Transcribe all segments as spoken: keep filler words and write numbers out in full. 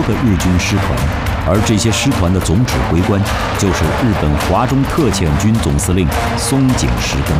个日军师团，而这些师团的总指挥官就是日本华中特遣军总司令松井石根。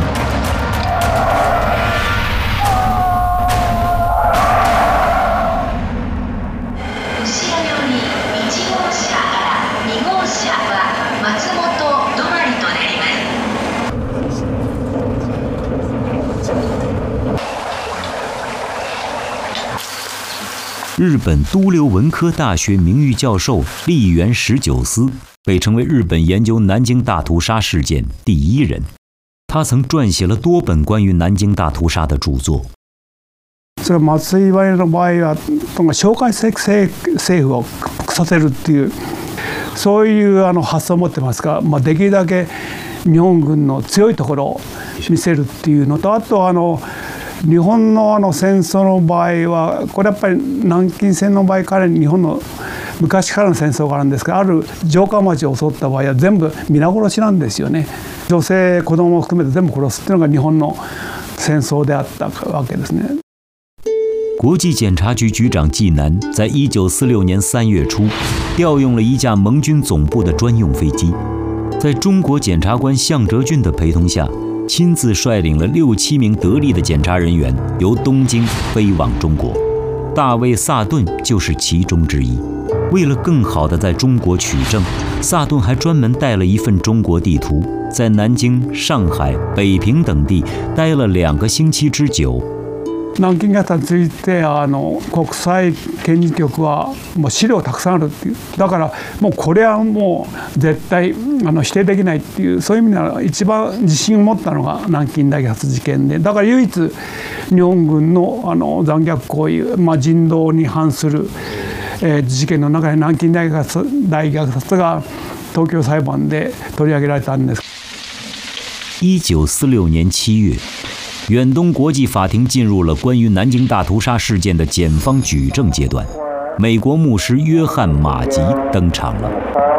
日本都留文科大学名誉教授立原十九司被称为日本研究南京大屠杀事件第一人。他曾撰写了多本关于南京大屠杀的著作。 それ松井岩の場合は蒋介石政府を屈させるっていうそういうあの発想を持ってますから、まあ、できるだけ日本軍の強いところを見せるっていうのと、あとあの日本のあの戦争の場合はこれやっぱり南京戦の場合から日本の昔からの戦争があるんですが、ある城下町を襲った場合は全部皆殺しなんですよね。女性子供を含めて全部殺すっていうのが日本の戦争であったわけですね。 国际检察局局长纪南在一九四六年三月初调用了一架盟军总部的专用飞机，在中国检察官项哲俊的陪同下，亲自率领了六七名得力的检察人员由东京飞往中国。大卫·萨顿就是其中之一。为了更好地在中国取证，萨顿还专门带了一份中国地图，在南京、上海、北平等地待了两个星期之久。 南京型についてあの国際検事局はもう資料たくさんあるっていう、だからもうこれはもう絶対あの否定できないっていう、そういう意味では一番自信を持ったのが南京大虐殺事件で、だから唯一日本軍のあの残虐行為、まあ、人道に反する、えー、事件の中で南京大虐殺、大虐殺が東京裁判で取り上げられたんです。 一九四六年七月。远东国际法庭进入了关于南京大屠杀事件的检方举证阶段，美国牧师约翰·马吉登场了。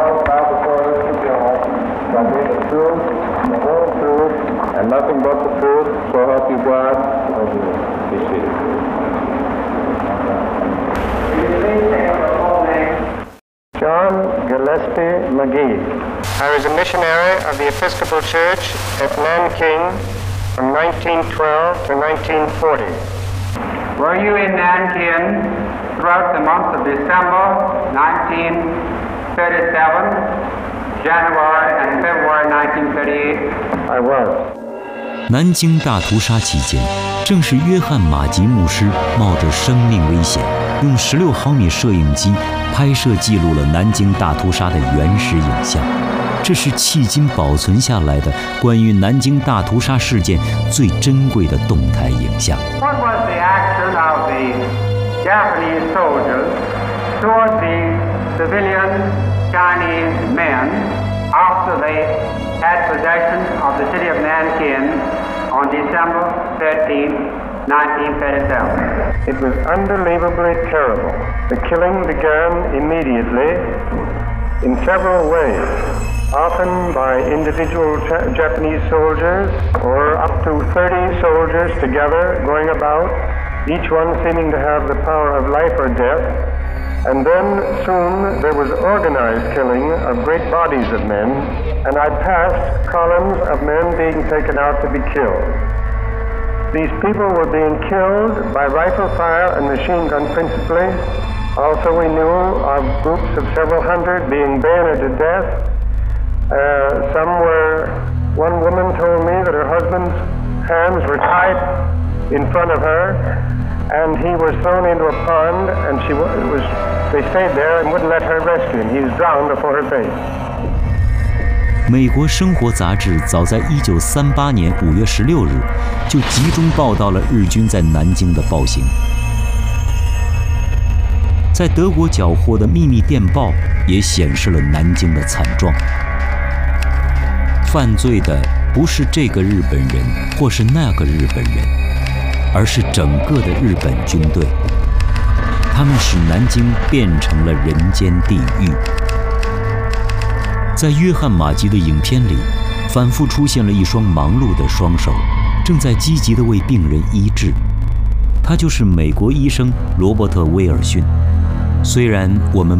John Gillespie McGee. I was a missionary of the Episcopal Church at Nanking from nineteen twelve to nineteen forty. Were you in Nanking throughout the month of December nineteen thirty-seven, January and February nineteen thirty-eight? I was. 南京大屠杀期间，正是约翰·马吉牧师冒着生命危险，用十六毫米摄影机拍摄记录了南京大屠杀的原始影像。这是迄今保存下来的关于南京大屠杀事件最珍贵的动态影像。 What was the action of the Japanese soldiers toward the civilian Chinese men after they had possession of the city of Nanking on December thirteenth, nineteen thirty-seven? It was unbelievably terrible. The killing began immediately in several ways. Often by individual Japanese soldiers or up to thirty soldiers together going about, each one seeming to have the power of life or death. And then soon there was organized killing of great bodies of men, and I passed columns of men being taken out to be killed. These people were being killed by rifle fire and machine gun principally. Also we knew of groups of several hundred being bayoneted to death. Uh, some were, one woman told me that her husband's hands were tied in front of her, and he was thrown into a pond, and she was, they stayed there and wouldn't let her rescue him. He was drowned before her face. 美国生活杂志早在一九三八年五月十六日就集中报道了日军在南京的暴行。在德国缴获的秘密电报也显示了南京的惨状。犯罪的不是这个日本人或是那个日本人，而是整个的日本军队。他们使南京变成了人间地狱。在约翰·马吉的影片里，反复出现了一双忙碌的双手，正在积极地为病人医治。他就是美国医生罗伯特·威尔逊。虽然我们